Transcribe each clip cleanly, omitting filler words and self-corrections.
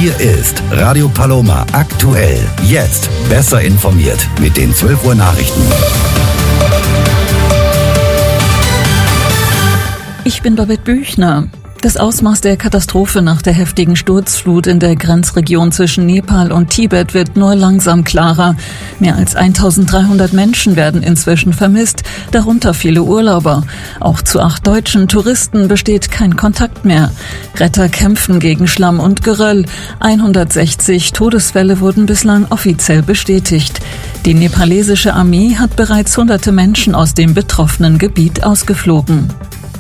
Hier ist Radio Paloma aktuell. Jetzt besser informiert mit den 12 Uhr Nachrichten. Ich bin Babette Büchner. Das Ausmaß der Katastrophe nach der heftigen Sturzflut in der Grenzregion zwischen Nepal und Tibet wird nur langsam klarer. Mehr als 1300 Menschen werden inzwischen vermisst, darunter viele Urlauber. Auch zu 8 deutschen Touristen besteht kein Kontakt mehr. Retter kämpfen gegen Schlamm und Geröll. 160 Todesfälle wurden bislang offiziell bestätigt. Die nepalesische Armee hat bereits hunderte Menschen aus dem betroffenen Gebiet ausgeflogen.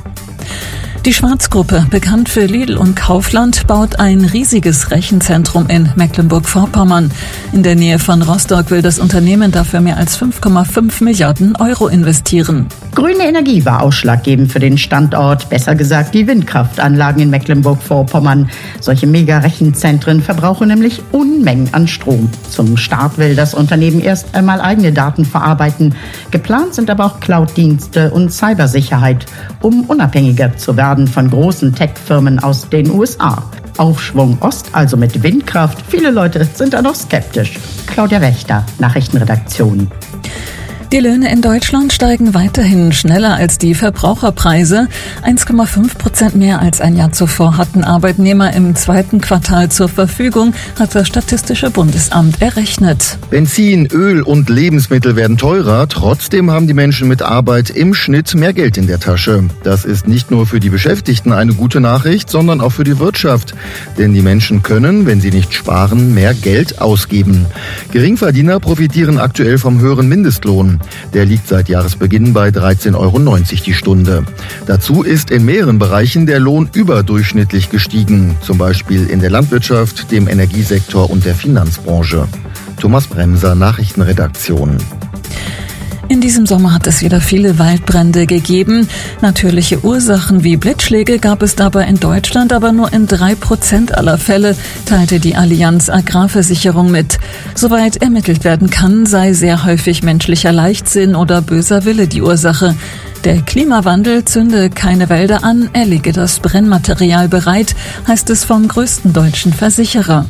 Die Schwarz-Gruppe, bekannt für Lidl und Kaufland, baut ein riesiges Rechenzentrum in Mecklenburg-Vorpommern. In der Nähe von Rostock will das Unternehmen dafür mehr als 5,5 Milliarden Euro investieren. Grüne Energie war ausschlaggebend für den Standort, besser gesagt die Windkraftanlagen in Mecklenburg-Vorpommern. Solche Mega-Rechenzentren verbrauchen nämlich Unmengen an Strom. Zum Start will das Unternehmen erst einmal eigene Daten verarbeiten. Geplant sind aber auch Cloud-Dienste und Cybersicherheit, um unabhängiger zu werden von großen Tech-Firmen aus den USA. Aufschwung Ost, also mit Windkraft. Viele Leute sind da noch skeptisch. Claudia Wächter, Nachrichtenredaktion. Die Löhne in Deutschland steigen weiterhin schneller als die Verbraucherpreise. 1,5% mehr als ein Jahr zuvor hatten Arbeitnehmer im zweiten Quartal zur Verfügung, hat das Statistische Bundesamt errechnet. Benzin, Öl und Lebensmittel werden teurer. Trotzdem haben die Menschen mit Arbeit im Schnitt mehr Geld in der Tasche. Das ist nicht nur für die Beschäftigten eine gute Nachricht, sondern auch für die Wirtschaft. Denn die Menschen können, wenn sie nicht sparen, mehr Geld ausgeben. Geringverdiener profitieren aktuell vom höheren Mindestlohn. Der liegt seit Jahresbeginn bei 13,90 Euro die Stunde. Dazu ist in mehreren Bereichen der Lohn überdurchschnittlich gestiegen, zum Beispiel in der Landwirtschaft, dem Energiesektor und der Finanzbranche. Thomas Bremser, Nachrichtenredaktion. In diesem Sommer hat es wieder viele Waldbrände gegeben. Natürliche Ursachen wie Blitzschläge gab es dabei in Deutschland aber nur in 3% aller Fälle, teilte die Allianz Agrarversicherung mit. Soweit ermittelt werden kann, sei sehr häufig menschlicher Leichtsinn oder böser Wille die Ursache. Der Klimawandel zünde keine Wälder an, er lege das Brennmaterial bereit, heißt es vom größten deutschen Versicherer.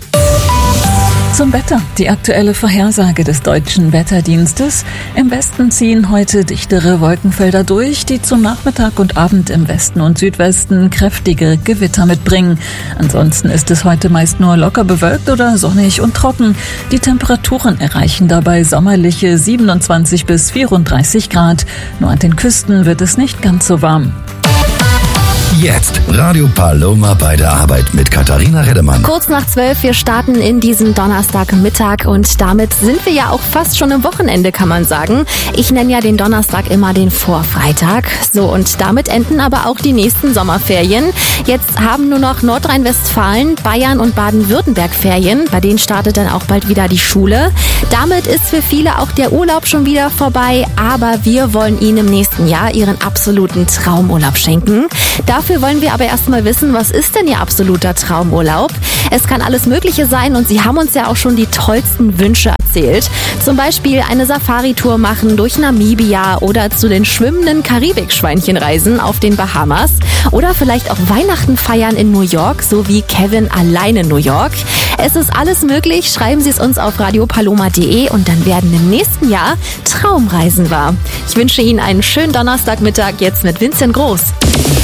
Zum Wetter. Die aktuelle Vorhersage des Deutschen Wetterdienstes. Im Westen ziehen heute dichtere Wolkenfelder durch, die zum Nachmittag und Abend im Westen und Südwesten kräftige Gewitter mitbringen. Ansonsten ist es heute meist nur locker bewölkt oder sonnig und trocken. Die Temperaturen erreichen dabei sommerliche 27 bis 34 Grad. Nur an den Küsten wird es nicht ganz so warm. Jetzt Radio Paloma bei der Arbeit mit Katharina Reddemann. Kurz nach 12, wir starten in diesen Donnerstagmittag und damit sind wir ja auch fast schon im Wochenende, kann man sagen. Ich nenne ja den Donnerstag immer den Vorfreitag. So, und damit enden aber auch die nächsten Sommerferien. Jetzt haben nur noch Nordrhein-Westfalen, Bayern und Baden-Württemberg Ferien. Bei denen startet dann auch bald wieder die Schule. Damit ist für viele auch der Urlaub schon wieder vorbei, aber wir wollen Ihnen im nächsten Jahr Ihren absoluten Traumurlaub schenken. Dafür wollen wir aber erstmal wissen, was ist denn Ihr absoluter Traumurlaub? Es kann alles Mögliche sein und Sie haben uns ja auch schon die tollsten Wünsche erzählt. Zum Beispiel eine Safari-Tour machen durch Namibia oder zu den schwimmenden Karibikschweinchen reisen auf den Bahamas oder vielleicht auch Weihnachten feiern in New York, so wie Kevin allein in New York. Es ist alles möglich. Schreiben Sie es uns auf radiopaloma.de und dann werden im nächsten Jahr Traumreisen wahr. Ich wünsche Ihnen einen schönen Donnerstagmittag jetzt mit Vincent Groß.